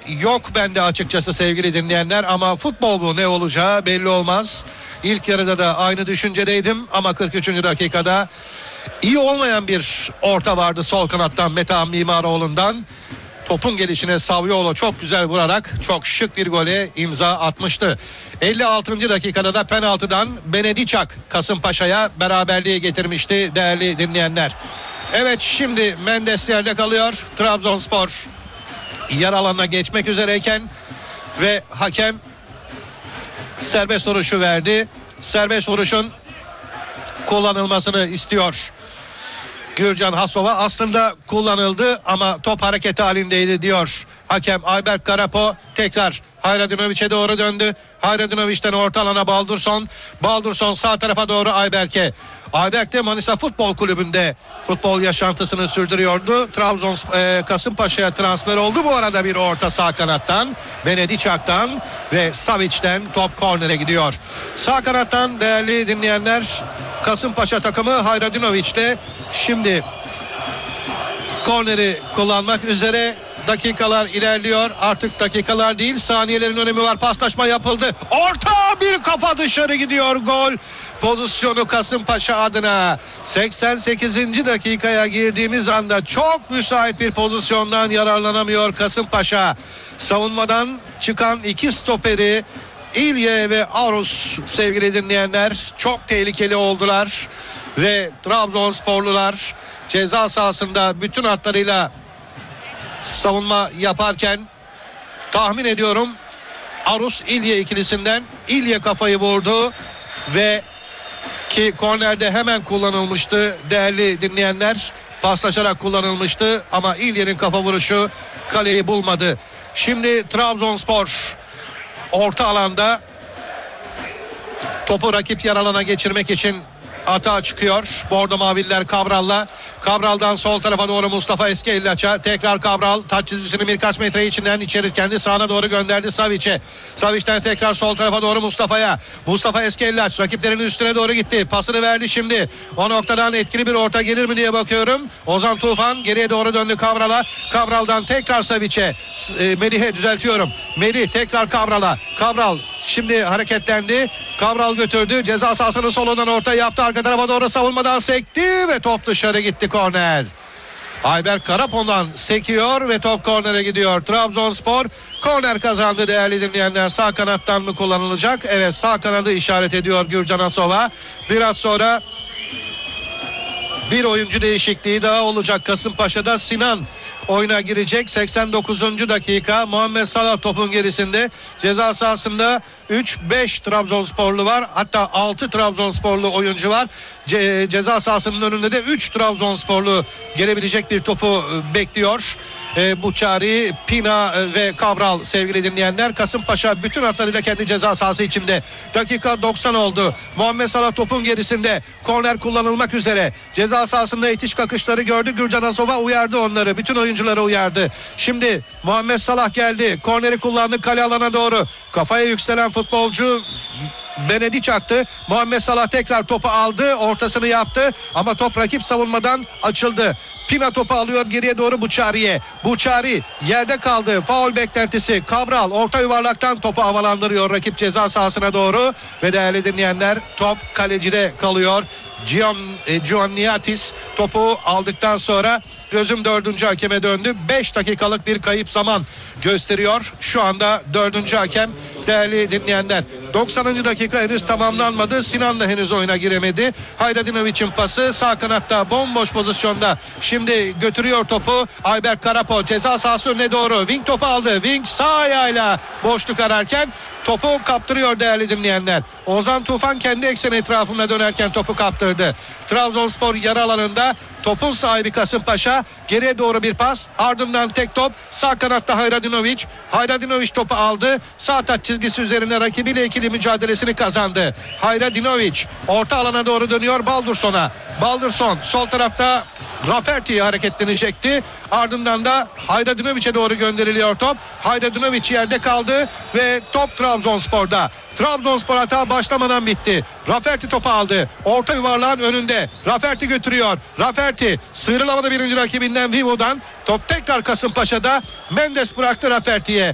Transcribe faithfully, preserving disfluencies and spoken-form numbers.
yok bende açıkçası sevgili dinleyenler, ama futbol bu, ne olacağı belli olmaz. İlk yarıda da aynı düşüncedeydim ama kırk üçüncü dakikada iyi olmayan bir orta vardı sol kanattan, Metehan Mimaroğlu'ndan. Topun gelişine Savioğlu çok güzel vurarak çok şık bir gole imza atmıştı. elli altıncı dakikada da penaltıdan Benediçak Kasımpaşa'ya beraberliği getirmişti değerli dinleyenler. Evet, şimdi Mendes yerde kalıyor. Trabzonspor yer alanına geçmek üzereyken ve hakem serbest vuruşu verdi. Serbest vuruşun kullanılmasını istiyor Gürcan Hasova. Aslında kullanıldı ama top hareket halindeydi diyor hakem Ayberk Karapo. Tekrar Hayradunovic'e doğru döndü. Hayradunovic'ten orta alana Baldurson. Baldurson sağ tarafa doğru Ayberk'e. Ayberk de Manisa Futbol Kulübü'nde futbol yaşantısını sürdürüyordu. Trabzon e, Kasımpaşa'ya transfer oldu bu arada bir orta sağ kanattan. Benediçak'tan ve Savic'ten top kornere gidiyor. Sağ kanattan değerli dinleyenler, Kasımpaşa takımı Hayradunovic'te şimdi korneri kullanmak üzere. Dakikalar ilerliyor. Artık dakikalar değil, saniyelerin önemi var. Paslaşma yapıldı. Orta, bir kafa dışarı gidiyor. Gol pozisyonu Kasımpaşa adına. seksen sekizinci dakikaya girdiğimiz anda çok müsait bir pozisyondan yararlanamıyor Kasımpaşa. Savunmadan çıkan iki stoperi İlye ve Arus sevgili dinleyenler çok tehlikeli oldular ve Trabzonsporlular ceza sahasında bütün hatlarıyla savunma yaparken tahmin ediyorum Arus İlye ikilisinden İlye kafayı vurdu ve ki kornerde hemen kullanılmıştı değerli dinleyenler, paslaşarak kullanılmıştı ama İlye'nin kafa vuruşu kaleyi bulmadı. Şimdi Trabzonspor orta alanda topu rakip yer alana geçirmek için atağa çıkıyor. Bordo Maviller Kabral'la. Kabral'dan sol tarafa doğru Mustafa Eskellaç'a. Tekrar Kabral taç çizgisini birkaç metre içinden içeri kendi sağına doğru gönderdi Savic'e. Savic'ten tekrar sol tarafa doğru Mustafa'ya. Mustafa Eskellaç rakiplerinin üstüne doğru gitti. Pasını verdi şimdi. O noktadan etkili bir orta gelir mi diye bakıyorum. Ozan Tufan geriye doğru döndü Kabral'a. Kabral'dan tekrar Savic'e. E, Melih'e düzeltiyorum. Melih tekrar Kabral'a. Kabral şimdi hareketlendi. Kabral götürdü. Ceza sahasının solundan orta yaptı. Arka tarafa doğru savunmadan sekti ve top dışarı gitti, korner. Ayberk Karapon'dan sekiyor ve top kornere gidiyor. Trabzonspor korner kazandı değerli dinleyenler. Sağ kanattan mı kullanılacak? Evet, sağ kanadı işaret ediyor Gürcan Asova. Biraz sonra bir oyuncu değişikliği daha olacak. Kasımpaşa'da Sinan oyuna girecek. seksen dokuzuncu dakika. Muhammed Salah topun gerisinde. Ceza sahasında üç beş Trabzonsporlu var. Hatta altı Trabzonsporlu oyuncu var. Ce- ceza sahasının önünde de üç Trabzonsporlu gelebilecek bir topu bekliyor. E, Buçari, Pina ve Kabral sevgili dinleyenler. Kasımpaşa bütün hatlarıyla kendi ceza sahası içinde. Dakika doksan oldu. Muhammed Salah topun gerisinde. Korner kullanılmak üzere. Ceza sahasında itiş kakışları gördü. Gürcan Asova uyardı onları. Bütün oyuncuları uyardı. Şimdi Muhammed Salah geldi. Korneri kullandı kale alana doğru. Kafaya yükselen futbolcu Benediçak'tı. Muhammed Salah tekrar topu aldı. Ortasını yaptı. Ama top rakip savunmadan açıldı. Pina topu alıyor geriye doğru Buçari'ye. Buçari yerde kaldı. Faul beklentisi. Kabral orta yuvarlaktan topu havalandırıyor rakip ceza sahasına doğru. Ve değerli dinleyenler, top kalecide kalıyor. Gian, e, Gianniatis topu aldıktan sonra gözüm dördüncü hakeme döndü. beş dakikalık bir kayıp zaman gösteriyor. Şu anda dördüncü hakem değerli dinleyenler. doksanıncı dakika henüz tamamlanmadı. Sinan da henüz oyuna giremedi. Hayradunovic'in pası sağ kanatta bomboş pozisyonda. Şimdi götürüyor topu. Ayberk Karapo ceza sahası önüne doğru. Wing topu aldı. Wing sağ ayağıyla boşluk ararken topu kaptırıyor değerli dinleyenler. Ozan Tufan kendi ekseni etrafında dönerken topu kaptırdı. Trabzonspor yarı alanında, topun sahibi Kasımpaşa. Geriye doğru bir pas, ardından tek top sağ kanatta Hayradunovic. Hayradunovic topu aldı. Sağ taç çizgisi üzerine rakibiyle ikili mücadelesini kazandı. Hayradunovic orta alana doğru dönüyor Baldurson'a. Baldurson sol tarafta Rafferty hareketlenecekti. Ardından da Hayradunovic'e doğru gönderiliyor top. Hayradunovic yerde kaldı ve top Trabzonspor'da. Trabzonspor hata başlamadan bitti. Rafferty topu aldı. Orta yuvarlağın önünde. Rafferty götürüyor. Rafferty sıyrılamadı birinci rakibinden Vivo'dan. Top tekrar Kasımpaşa'da. Mendes bıraktı Rafferty'ye.